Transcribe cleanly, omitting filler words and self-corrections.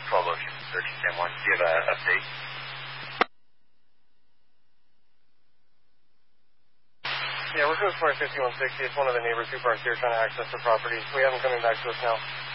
12 Ocean, 30 San Juan. Do you have an update? Yeah, we're code 5160. It's one of the neighbors who parked here trying to access the property. We have them coming back to us now.